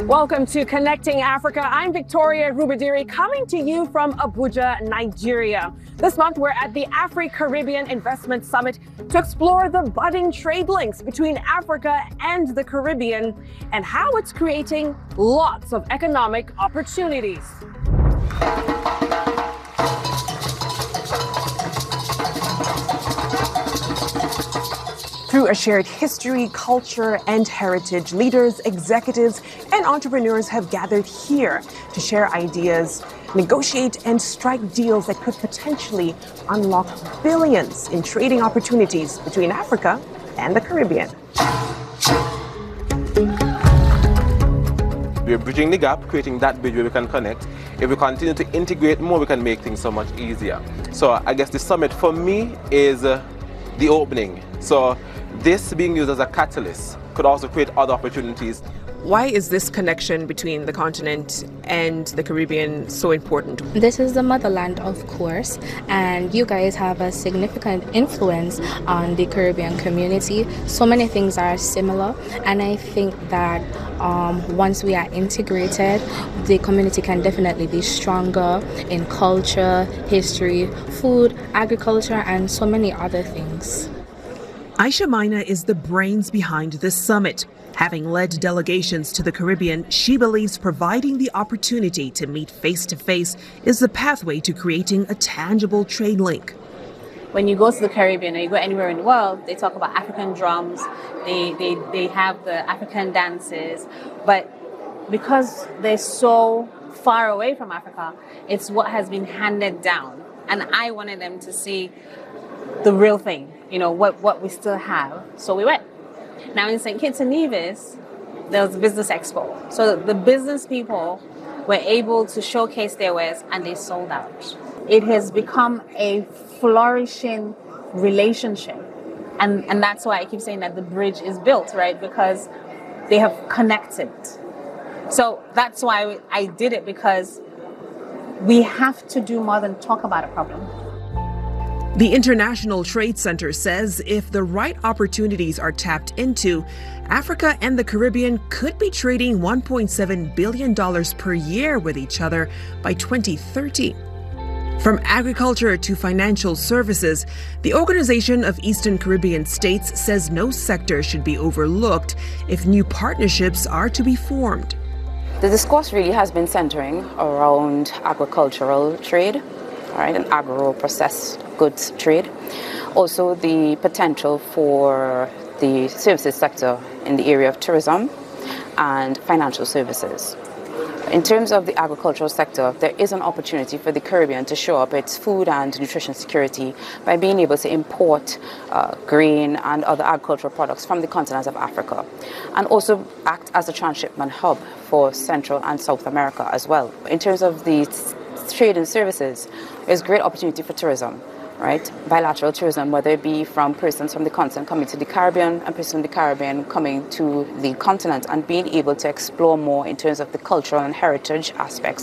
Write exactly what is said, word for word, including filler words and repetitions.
Welcome to Connecting Africa. I'm Victoria Rubadiri, coming to you from Abuja, Nigeria. This month, we're at the Afri-Caribbean Investment Summit to explore the budding trade links between Africa and the Caribbean and how it's creating lots of economic opportunities. Through a shared history, culture, and heritage, leaders, executives, and entrepreneurs have gathered here to share ideas, negotiate, and strike deals that could potentially unlock billions in trading opportunities between Africa and the Caribbean. We're bridging the gap, creating that bridge where we can connect. If we continue to integrate more, we can make things so much easier. So I guess the summit for me is uh, the opening. So this being used as a catalyst could also create other opportunities. Why is this connection between the continent and the Caribbean so important? This is the motherland, of course, and you guys have a significant influence on the Caribbean community. So many things are similar, and I think that um, once we are integrated, the community can definitely be stronger in culture, history, food, agriculture, and so many other things. Aisha Maina is the brains behind this summit. Having led delegations to the Caribbean, she believes providing the opportunity to meet face-to-face is the pathway to creating a tangible trade link. When you go to the Caribbean or you go anywhere in the world, they talk about African drums, they, they, they have the African dances, but because they're so far away from Africa, it's what has been handed down. And I wanted them to see the real thing, you know, what, what we still have. So we went. Now in Saint Kitts and Nevis, there was a business expo. So the business people were able to showcase their wares and they sold out. It has become a flourishing relationship. And, and that's why I keep saying that the bridge is built, right? Because they have connected. So that's why I did it, because we have to do more than talk about a problem. The International Trade Center says if the right opportunities are tapped into, Africa and the Caribbean could be trading one point seven billion dollars per year with each other by twenty thirty. From agriculture to financial services, the Organization of Eastern Caribbean States says no sector should be overlooked if new partnerships are to be formed. The discourse really has been centering around agricultural trade, right, and agro-processed goods trade. Also the potential for the services sector in the area of tourism and financial services. In terms of the agricultural sector, there is an opportunity for the Caribbean to show up its food and nutrition security by being able to import uh, grain and other agricultural products from the continent of Africa, and also act as a transshipment hub for Central and South America as well. In terms of the trade and services, there's great opportunity for tourism, right? Bilateral tourism, whether it be from persons from the continent coming to the Caribbean and persons from the Caribbean coming to the continent, and being able to explore more in terms of the cultural and heritage aspects